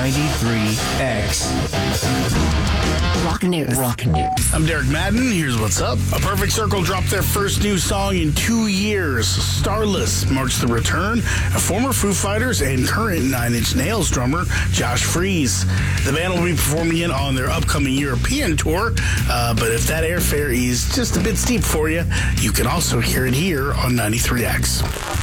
93X. Rock News. Rock News. I'm Derek Madden. Here's what's up. A Perfect Circle dropped their first new song in 2 years. Starless marks the return of former Foo Fighters and current Nine Inch Nails drummer Josh Freese. The band will be performing it on their upcoming European tour, but if that airfare is just a bit steep for you, you can also hear it here on 93X.